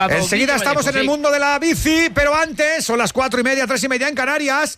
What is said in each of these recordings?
Enseguida estamos en el mundo de la bici, pero antes, son las 4:30, 3:30 en Canarias.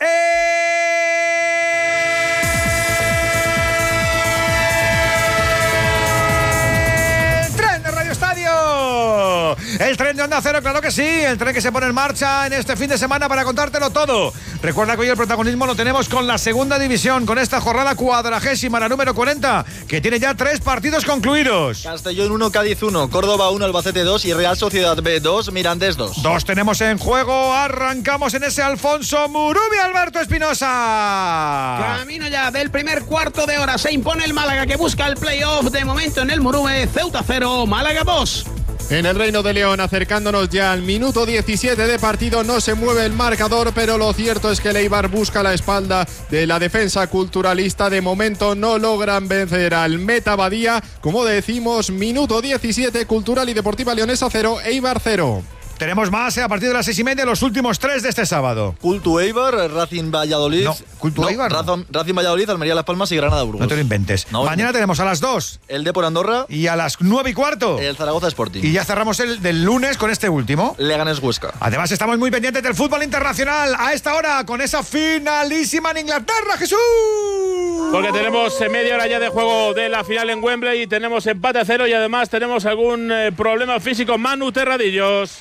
El tren de Onda Cero, claro que sí, el tren que se pone en marcha en este fin de semana para contártelo todo. Recuerda que hoy el protagonismo lo tenemos con la segunda división, con esta jornada 40ª, la número 40, que tiene ya 3 partidos concluidos. Castellón 1, Cádiz 1, Córdoba 1, Albacete 2 y Real Sociedad B 2, Mirandés 2. 2 tenemos en juego, arrancamos en ese Alfonso Murubi, Alberto Espinosa. Camino ya del primer cuarto de hora, se impone el Málaga que busca el playoff, de momento en el Murubi, Ceuta 0, Málaga 2. En el Reino de León, acercándonos ya al minuto 17 de partido, no se mueve el marcador, pero lo cierto es que el Eibar busca la espalda de la defensa culturalista. De momento no logran vencer al Meta Badía. Como decimos, minuto 17, Cultural y Deportiva Leonesa 0, Eibar 0. Tenemos más a partir de las 6:30, los últimos 3 de este sábado. Cultu Eibar, Racing Valladolid. No, Cultu Eibar. Racing Valladolid, Almería Las Palmas y Granada Burgos. No te lo inventes. No, mañana tenemos a las 2. El Depor Andorra. Y a las 9:15. El Zaragoza Sporting. Y ya cerramos el del lunes con este último. Leganés Huesca. Además estamos muy pendientes del fútbol internacional a esta hora con esa finalísima en Inglaterra, Jesús. Porque tenemos media hora ya de juego de la final en Wembley y tenemos empate a 0 y además tenemos algún problema físico. Manu Terradillos.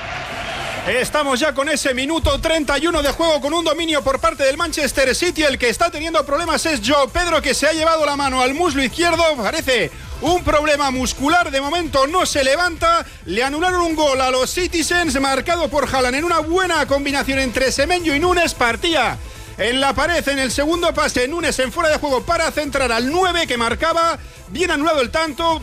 Estamos ya con ese minuto 31 de juego con un dominio por parte del Manchester City. El que está teniendo problemas es Joao Pedro, que se ha llevado la mano al muslo izquierdo. Parece un problema muscular. De momento no se levanta. Le anularon un gol a los Citizens, marcado por Haaland en una buena combinación entre Semenyo y Núñez. Partía en la pared en el segundo pase. Núñez en fuera de juego para centrar al 9 que marcaba. Bien anulado el tanto.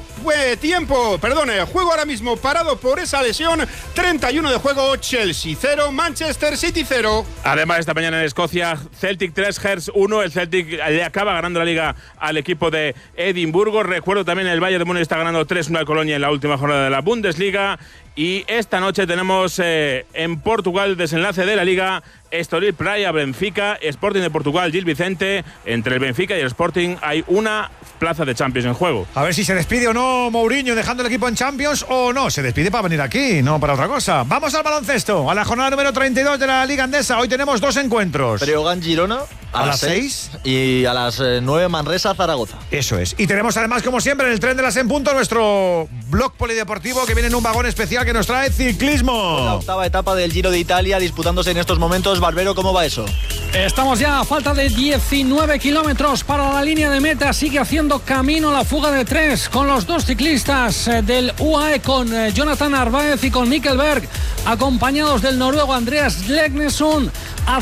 Juego ahora mismo parado por esa lesión. 31 de juego, Chelsea 0, Manchester City 0. Además, esta mañana en Escocia, Celtic 3, Hearts 1. El Celtic le acaba ganando la liga al equipo de Edimburgo. Recuerdo también el Bayern de Múnich está ganando 3-1 al Colonia en la última jornada de la Bundesliga. Y esta noche tenemos en Portugal desenlace de la liga. Estoril Praia, Benfica, Sporting de Portugal, Gil Vicente. Entre el Benfica y el Sporting hay una plaza de Champions en juego. A ver si se despide o no Mourinho dejando el equipo en Champions, o no, se despide para venir aquí, no para otra cosa. Vamos al baloncesto, a la jornada número 32 de la Liga Andesa. Hoy tenemos 2 encuentros. Breogán Girona a las 6 y a las 9 Manresa Zaragoza. Eso es. Y tenemos además, como siempre, en el tren de las en punto, nuestro blog polideportivo que viene en un vagón especial que nos trae ciclismo. La octava etapa del Giro de Italia disputándose en estos momentos. Barbero, ¿cómo va eso? Estamos ya a falta de 19 kilómetros para la línea de meta. Sigue haciendo camino la fuga de 3 con los 2 ciclistas del UAE, con Jonathan Narváez y con Mikkel Berg, acompañados del noruego Andreas Legnesund. A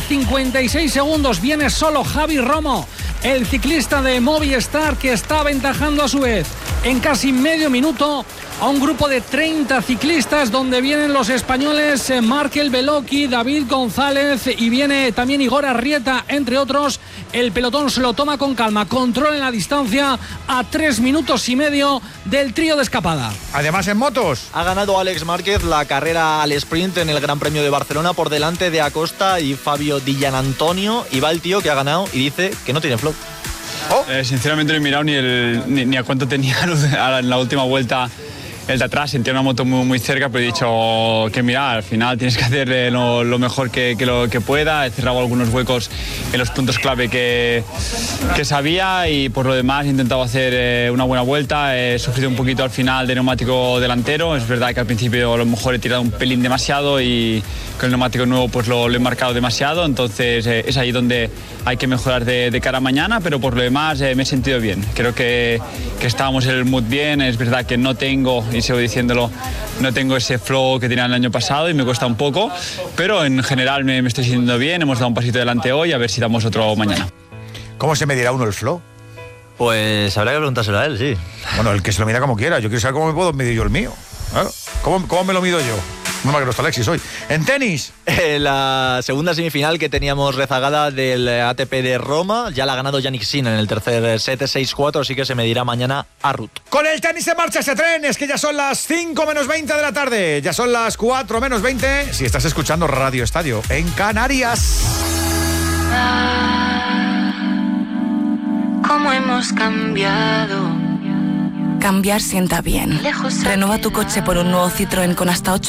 56 segundos viene solo Javi Romo, el ciclista de Movistar, que está aventajando a su vez en casi medio minuto a un grupo de 30 ciclistas, donde vienen los españoles Markel Beloki, David González, y viene también Igor Arrieta, entre otros. El pelotón se lo toma con calma, controla la distancia a 3 minutos y medio del trío de escapada. Además, en motos ha ganado Alex Márquez la carrera al sprint en el Gran Premio de Barcelona por delante de Acosta y Fabio Di Gianantonio, y va el tío que ha ganado y dice que no tiene flow. Sinceramente no he mirado ni a cuánto tenía en la última vuelta el de atrás. Sentía una moto muy cerca, pero he dicho que mira, al final tienes que hacer lo mejor que pueda. He cerrado algunos huecos en los puntos clave que sabía, y por lo demás he intentado hacer una buena vuelta. He sufrido un poquito al final de neumático delantero. Es verdad que al principio a lo mejor he tirado un pelín demasiado y con el neumático nuevo pues lo he marcado demasiado. Entonces es ahí donde hay que mejorar de cara a mañana, pero por lo demás me he sentido bien. Creo que estábamos en el mood bien. Es verdad que no tengo, y sigo diciéndolo, no tengo ese flow que tenía el año pasado y me cuesta un poco, pero en general me estoy sintiendo bien. Hemos dado un pasito adelante hoy, a ver si damos otro mañana. ¿Cómo se medirá uno el flow? Pues habrá que preguntárselo a él, sí. Bueno, el que se lo mida como quiera. Yo quiero saber cómo me puedo medir yo el mío. ¿Cómo me lo mido yo? No me acuerdo, Alexis, hoy. En tenis. La segunda semifinal que teníamos rezagada del ATP de Roma, ya la ha ganado Jannik Sinner en el tercer set 6-4, así que se medirá mañana a Ruth. Con el tenis en marcha ese tren, es que ya son las 5 menos 20 de la tarde, ya son las 4 menos 20, si estás escuchando Radio Estadio en Canarias. ¿Cómo hemos cambiado? Cambiar sienta bien. Renueva tu coche por un nuevo Citroën con hasta 8